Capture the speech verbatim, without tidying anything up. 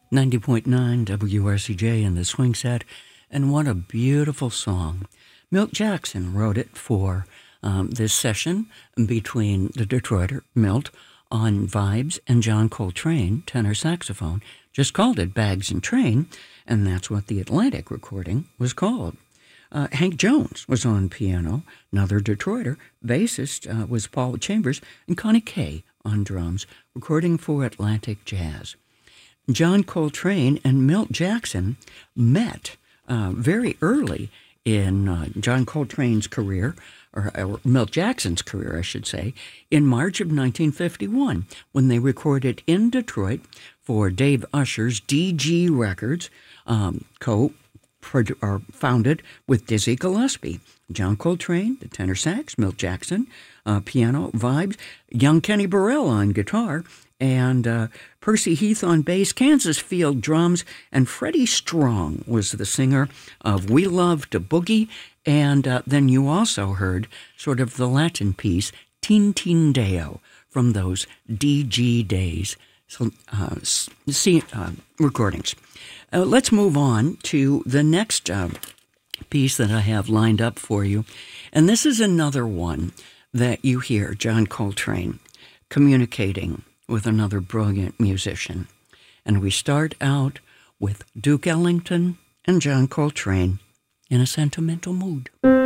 ninety point nine W R C J in the swing set, and what a beautiful song. Milt Jackson wrote it for um, this session between the Detroiter, Milt, on vibes, and John Coltrane, tenor saxophone, just called it Bags and Train, and that's what the Atlantic recording was called. Uh, Hank Jones was on piano, another Detroiter. Bassist uh, was Paul Chambers, and Connie Kay on drums, recording for Atlantic Jazz. John Coltrane and Milt Jackson met uh, very early in uh, John Coltrane's career, or, or Milt Jackson's career, I should say, in March of nineteen fifty-one, when they recorded in Detroit for Dave Usher's D G Records, um, co or founded with Dizzy Gillespie. John Coltrane, the tenor sax, Milt Jackson, uh, piano, vibes, young Kenny Burrell on guitar, and uh, Percy Heath on bass, Kansas Field drums, and Freddie Strong was the singer of We Love to Boogie, and uh, then you also heard sort of the Latin piece, Tin Tin Deo, from those D G days, so, uh, see, uh, recordings. Uh, let's move on to the next uh, piece that I have lined up for you. And this is another one that you hear John Coltrane communicating with another brilliant musician. And we start out with Duke Ellington and John Coltrane in a sentimental mood.